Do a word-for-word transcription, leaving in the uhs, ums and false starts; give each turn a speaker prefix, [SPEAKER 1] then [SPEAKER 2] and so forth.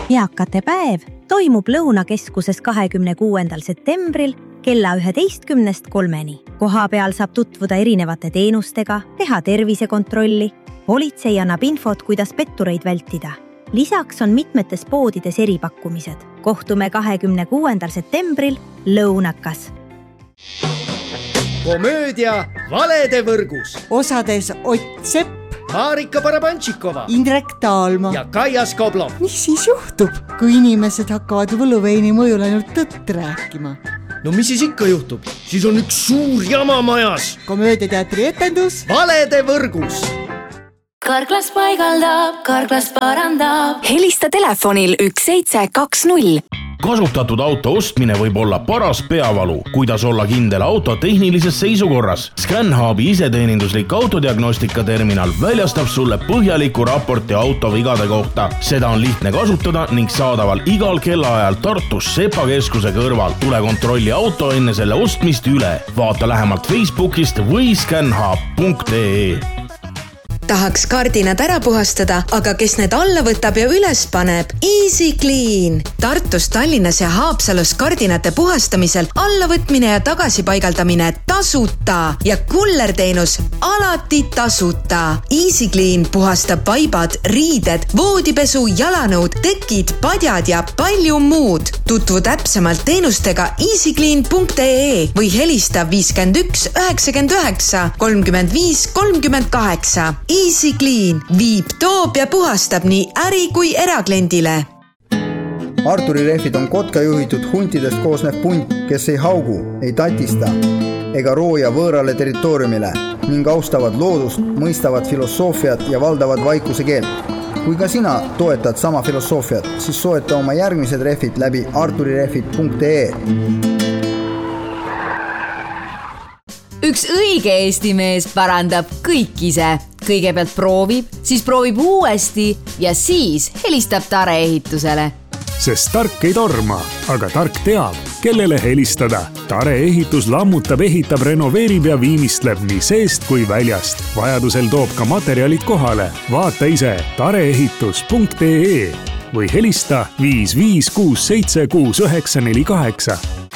[SPEAKER 1] Eakate päev toimub Lõunakeskuses kahekümne kuuendal septembril kella üheteistkümnest kolmeni. Koha peal saab tutvuda erinevate teenustega, teha tervisekontrolli. Politsei annab infot, kuidas pettureid vältida. Lisaks on mitmetes poodides eripakkumised. Kohtume kahekümne kuuendal septembril Lõunakas.
[SPEAKER 2] Komöödia Valede võrgus.
[SPEAKER 3] Osades Ott Sepp,
[SPEAKER 2] Marika Barabantšikova,
[SPEAKER 3] Indrek Taalma
[SPEAKER 2] ja Kaia Skoblov.
[SPEAKER 3] Mis siis juhtub, kui inimesed hakkavad võluveini mõjul ainult tõtt rääkima?
[SPEAKER 2] No mis siis ikka juhtub? Siis on üks suur jama majas.
[SPEAKER 3] Komöödiateatri etendus
[SPEAKER 2] Valede võrgus.
[SPEAKER 4] Karklas paigaldab, Karklas parandab.
[SPEAKER 5] Helista telefonil üks seitse kaks null.
[SPEAKER 6] Kasutatud auto ostmine võib olla paras peavalu. Kuidas olla kindel auto tehnilises seisukorras? ScanHubi iseteeninduslik autodiagnostika terminal väljastab sulle põhjaliku raporti auto vigade kohta. Seda on lihtne kasutada ning saadaval igal kellaajal Tartus Sepa keskuse kõrval. Tule kontrolli auto enne selle ostmist üle. Vaata lähemalt Facebookist või scanhub punkt ee.
[SPEAKER 5] Tahaks kardinad ära puhastada, aga kes need alla võtab ja üles paneb? Easy Clean! Tartus, Tallinnas ja Haapsalus kardinate puhastamisel allavõtmine ja tagasipaigaldamine tasuta ja kullerteenus alati tasuta. Easy Clean puhastab vaibad, riided, voodipesu, jalanõud, tekid, padjad ja palju muud. Tutvu täpsemalt teenustega easy clean punkt ee või helista viiskümmend üks üheksakümmend üheksa kolmkümmend viis kolmkümmend kaheksa. Easy Clean viib, toob ja puhastab nii äri kui erakliendile.
[SPEAKER 7] Arturi rehvid on kotka juhitud huntidest koosnev punt, kes ei haugu, ei tatista ega rooja võõrale territooriumile ning austavad loodust, mõistavad filosoofiat ja valdavad vaikuse keelt. Kui ka sina toetad sama filosoofiat, siis soeta oma järgmised rehvid läbi arturirehvid punkt ee.
[SPEAKER 8] Üks õige Eesti mees parandab kõik ise. Kõigepealt proovib, siis proovib uuesti ja siis helistab Tare ehitusele.
[SPEAKER 9] Sest tark ei torma, aga tark teab, kellele helistada. Tare ehitus lammutab, ehitab, renoveerib ja viimistleb nii seest kui väljast. Vajadusel toob ka materjalid kohale. Vaata ise tareehitus punkt ee või helista viis viis kuus seitse kuus üheksa neli kaheksa.